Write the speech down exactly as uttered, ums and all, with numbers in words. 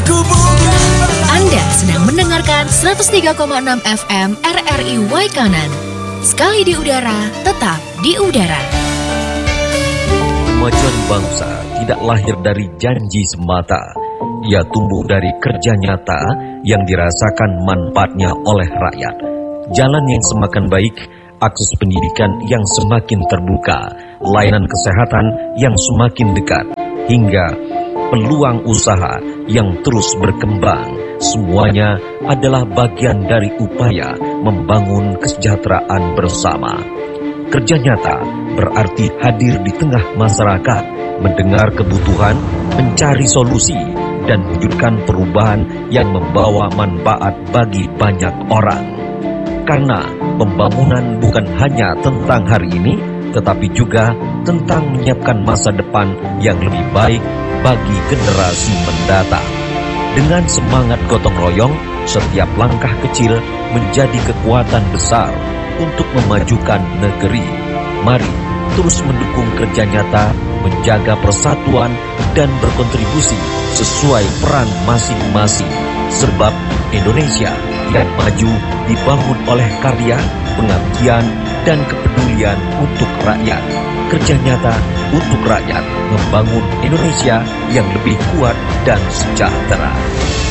Anda sedang mendengarkan seratus tiga koma enam F M R R I Waikanan. Sekali di udara, tetap di udara. Kemajuan bangsa tidak lahir dari janji semata. Ia tumbuh dari kerja nyata yang dirasakan manfaatnya oleh rakyat. Jalan yang semakin baik, akses pendidikan yang semakin terbuka, layanan kesehatan yang semakin dekat, hingga peluang usaha yang terus berkembang. Semuanya adalah bagian dari upaya membangun kesejahteraan bersama. Kerja nyata berarti hadir di tengah masyarakat, mendengar kebutuhan, mencari solusi, dan mewujudkan perubahan yang membawa manfaat bagi banyak orang. Karena pembangunan bukan hanya tentang hari ini, tetapi juga tentang menyiapkan masa depan yang lebih baik bagi generasi mendatang. Dengan semangat gotong royong, setiap langkah kecil menjadi kekuatan besar untuk memajukan negeri. Mari terus mendukung kerja nyata, menjaga persatuan, dan berkontribusi sesuai peran masing-masing. Sebab Indonesia yang maju dibangun oleh karya, pengabdian, dan kepedulian untuk rakyat. Kerja nyata untuk rakyat, membangun Indonesia yang lebih kuat dan sejahtera.